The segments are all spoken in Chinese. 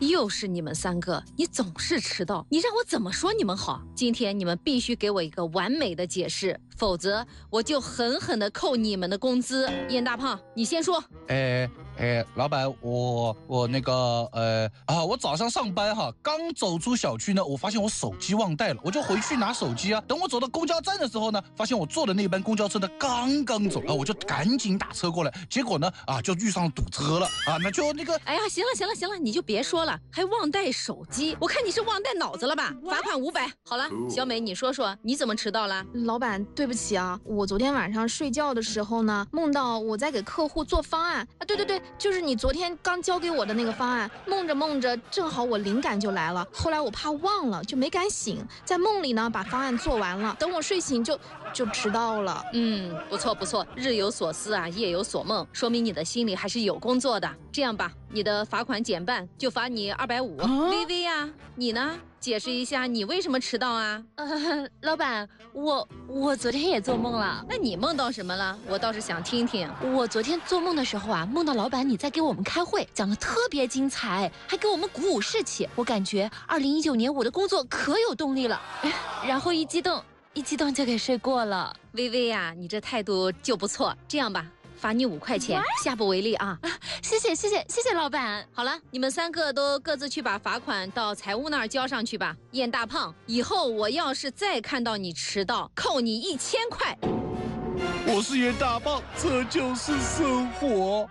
又是你们3个，你总是迟到，你让我怎么说你们好？今天你们必须给我一个完美的解释，否则我就狠狠地扣你们的工资。燕大胖，你先说。 老板，我那个我早上上班哈，刚走出小区呢，我发现我手机忘带了，我就回去拿手机啊。等我走到公交站的时候呢，发现我坐的那班公交车呢刚刚走啊，我就赶紧打车过来，结果呢就遇上堵车了啊，那就那个。 哎呀，行了，你就别说了，还忘带手机，我看你是忘带脑子了吧？罚款500。好了，小美，你说说你怎么迟到了？ 老板，对不起啊，我昨天晚上睡觉的时候呢，梦到我在给客户做方案啊，对，就是你昨天刚交给我的那个方案，梦着，正好我灵感就来了，后来我怕忘了，就没敢醒，在梦里呢把方案做完了，等我睡醒就迟到了。 不错，日有所思啊，夜有所梦，说明你的心里还是有工作的。这样吧，你的罚款减半，就罚你250。微微啊，你呢？解释一下你为什么迟到啊？ 老板，我昨天也做梦了。 那你梦到什么了？我倒是想听听。 我昨天做梦的时候啊，梦到老板你在给我们开会，讲得特别精彩，还给我们鼓舞士气。我感觉2019年我的工作可有动力了，然后一激动就给睡过了。 微微啊，你这态度就不错。这样吧，罚你5块钱，下不为例啊！ 谢谢老板。 好了，你们3个都各自去把罚款到财务那儿交上去吧。燕大胖，以后我要是再看到你迟到，扣你1000块。 我是燕大胖，这就是生活。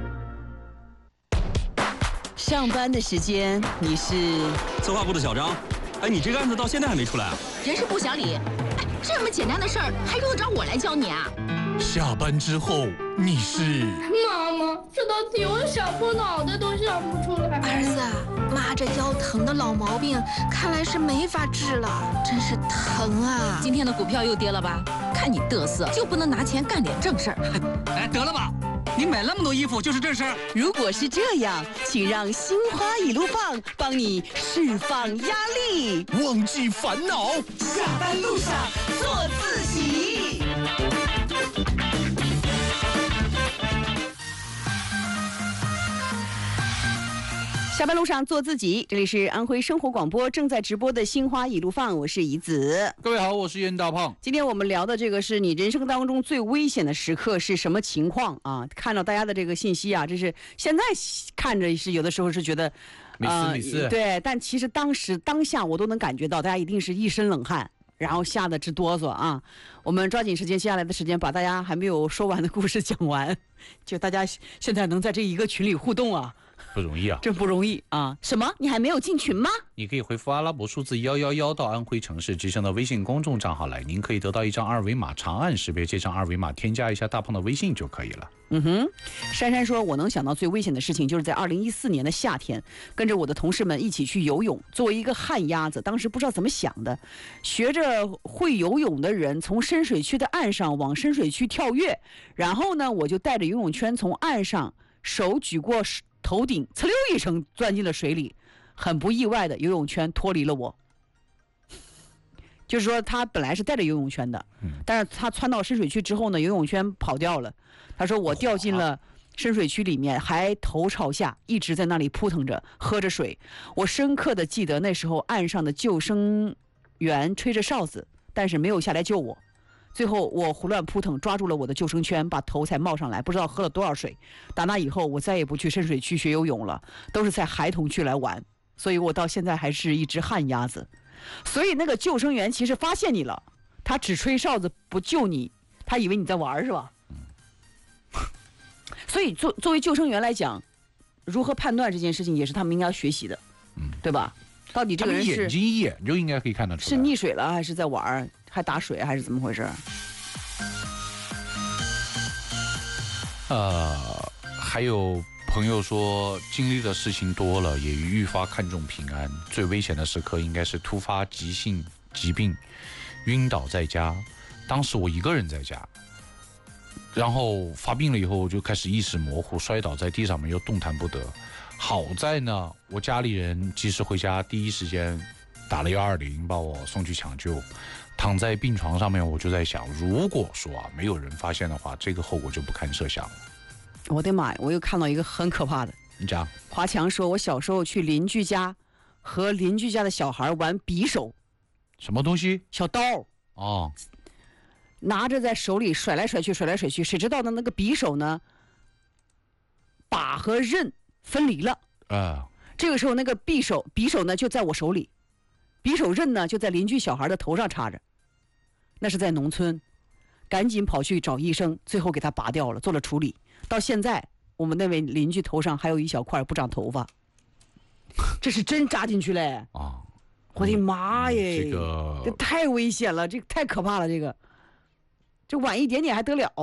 上班的时间你是策划部的小张。你这个案子到现在还没出来啊？ 人事部小李，这么简单的事儿还用得着我来教你啊？ 下班之后你是妈妈，这道题我想破脑袋都想不出来。 儿子，妈这腰疼的老毛病看来是没法治了，真是疼啊！ 今天的股票又跌了吧？看你嘚瑟，就不能拿钱干点正事儿？ 哎，得了吧，你买那么多衣服就是正事儿。 如果是这样，请让心花一路放帮你释放压力， 忘记烦恼， 下班路上做自己。下班路上做自己，这里是安徽生活广播正在直播的心花一路放，我是怡子。 各位好，我是燕大胖。 今天我们聊的这个是你人生当中最危险的时刻是什么情况啊？看到大家的这个信息啊，这是现在看着是有的时候是觉得没事对，但其实当下我都能感觉到大家一定是一身冷汗，然后吓得直哆嗦啊！我们抓紧时间，接下来的时间把大家还没有说完的故事讲完，就大家现在能在这一个群里互动啊， 不容易啊， 真不容易啊！什么？你还没有进群吗？ 你可以回复阿拉伯数字111到安徽城市之声的微信公众账号来，您可以得到一张2维码，长按识别这张2维码，添加一下大胖的微信就可以了。 珊珊说，我能想到最危险的事情就是在2014年的夏天，跟着我的同事们一起去游泳。作为一个旱鸭子，当时不知道怎么想的，学着会游泳的人从深水区的岸上往深水区跳跃，然后呢，我就带着游泳圈从岸上手举过头顶，呲溜一声钻进了水里。很不意外的，游泳圈脱离了我。就是说他本来是带着游泳圈的，但是他窜到深水区之后呢，游泳圈跑掉了。他说我掉进了深水区里面，还头朝下，一直在那里扑腾着，喝着水。我深刻的记得那时候岸上的救生员吹着哨子，但是没有下来救我。最后我胡乱扑腾，抓住了我的救生圈，把头才冒上来，不知道喝了多少水。打那以后，我再也不去深水区学游泳了，都是在孩童区来玩。所以我到现在还是一只旱鸭子。所以那个救生员其实发现你了，他只吹哨子不救你，他以为你在玩是吧？所以作为救生员来讲，如何判断这件事情也是他们应该学习的，对吧？到底这个人是眼睛一眼就应该可以看得出来， 是溺水了还是在玩，还打水还是怎么回事？ 还有朋友说，经历的事情多了，也愈发看重平安。最危险的时刻应该是突发急性疾病，晕倒在家。当时我一个人在家，然后发病了以后就开始意识模糊，摔倒在地上面又动弹不得。好在呢，我家里人及时回家，第一时间打了120把我送去抢救。躺在病床上面，我就在想，如果说没有人发现的话，这个后果就不堪设想了。 我的妈呀！我又看到一个很可怕的， 你讲。 华强说，我小时候去邻居家，和邻居家的小孩玩匕首。 什么东西？ 小刀。 哦。 拿着在手里甩来甩去，甩来甩去，谁知道呢？那个匕首呢，把和刃分离了。这个时候那个匕首呢就在我手里，匕首刃呢就在邻居小孩的头上插着。那是在农村，赶紧跑去找医生，最后给他拔掉了，做了处理。到现在，我们那位邻居头上还有一小块不长头发。这是真扎进去嘞！啊，我的妈耶！这太危险了，这太可怕了，这晚一点点还得了？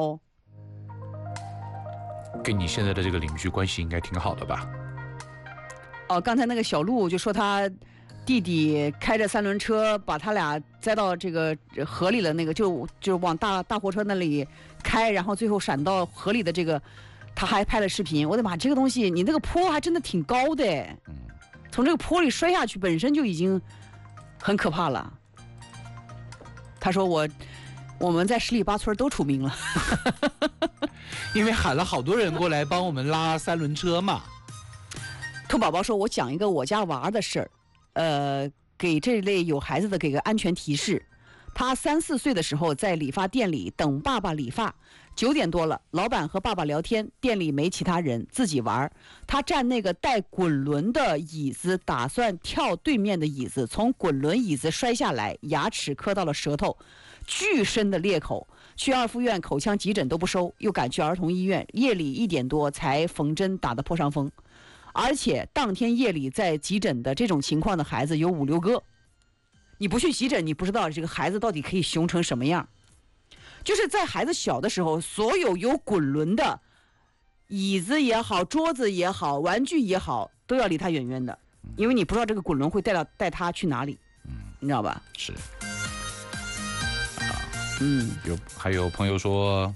跟你现在的这个邻居关系应该挺好的吧？ 哦，刚才那个小陆就说他弟弟开着3轮车把他俩栽到这个河里了，那个就往大货车那里开，然后最后闪到河里的这个，他还拍了视频。我的妈，这个东西你那个坡还真的挺高的，从这个坡里摔下去本身就已经很可怕了。他说我们在十里八村都出名了， 因为喊了好多人过来帮我们拉3轮车嘛。 兔宝宝说，我讲一个我家娃的事儿，给这类有孩子的给个安全提示。他3、4岁的时候在理发店里等爸爸理发，9点多了，老板和爸爸聊天，店里没其他人，自己玩。他站那个带滚轮的椅子，打算跳对面的椅子，从滚轮椅子摔下来，牙齿磕到了舌头，巨深的裂口。去二附院口腔急诊都不收，又赶去儿童医院，夜里1点多才缝针打的破伤风。而且当天夜里在急诊的这种情况的孩子有5、6个。你不去急诊，你不知道这个孩子到底可以凶成什么样。就是在孩子小的时候，所有有滚轮的椅子也好，桌子也好，玩具也好，都要离他远远的，因为你不知道这个滚轮会带他去哪里，你知道吧？ 是。还有朋友说，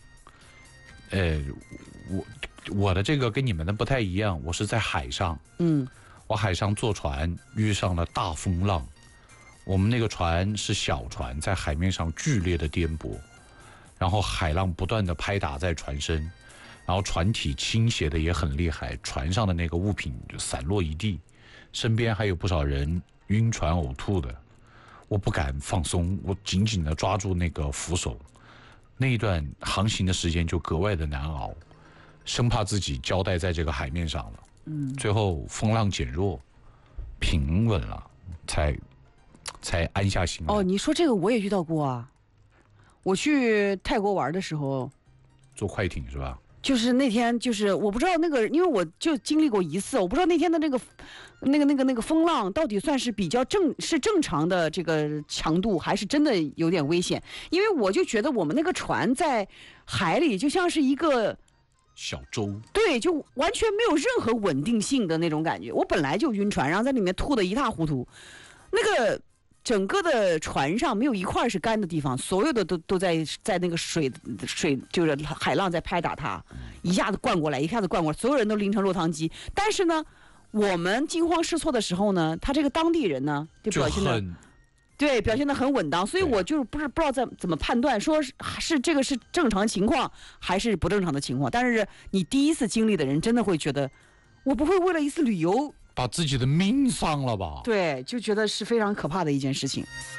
我的这个跟你们的不太一样，我是在海上，我海上坐船遇上了大风浪。我们那个船是小船，在海面上剧烈的颠簸，然后海浪不断的拍打在船身，然后船体倾斜的也很厉害，船上的那个物品就散落一地，身边还有不少人晕船呕吐的。我不敢放松，我紧紧的抓住那个扶手，那一段航行的时间就格外的难熬，生怕自己交代在这个海面上了。最后风浪减弱，平稳了，才安下心来。 哦，你说这个我也遇到过啊。我去泰国玩的时候， 坐快艇是吧？ 就是那天，就是我不知道那个，因为我就经历过一次，我不知道那天的那个风浪到底算是比较正常的这个强度，还是真的有点危险。因为我就觉得我们那个船在海里就像是一个小舟， 对，就完全没有任何稳定性的那种感觉。我本来就晕船，然后在里面吐得一塌糊涂，那个整个的船上没有一块是干的地方，所有的都在那个水就是海浪在拍打它，一下子灌过来，所有人都淋成落汤鸡。但是呢，我们惊慌失措的时候呢，他这个当地人呢就表现得很稳当，所以我就是不知道怎么判断，说是这个是正常情况还是不正常的情况。但是你第一次经历的人真的会觉得，我不会为了一次旅游把自己的命丧了吧？ 对，就觉得是非常可怕的一件事情。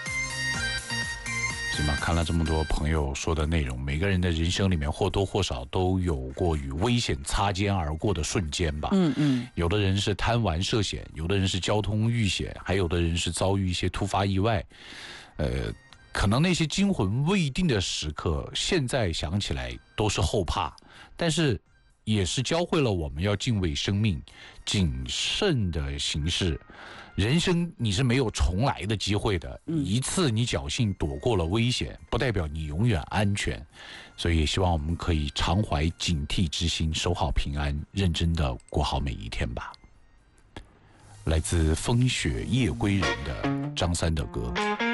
是吗？看了这么多朋友说的内容，每个人的人生里面或多或少都有过与危险擦肩而过的瞬间吧。有的人是贪玩涉险，有的人是交通遇险，还有的人是遭遇一些突发意外。可能那些惊魂未定的时刻，现在想起来都是后怕，但是也是教会了我们要敬畏生命，谨慎的行事。人生你是没有重来的机会的，一次你侥幸躲过了危险，不代表你永远安全。所以也希望我们可以常怀警惕之心，守好平安，认真的过好每一天吧。来自风雪夜归人的张三的歌。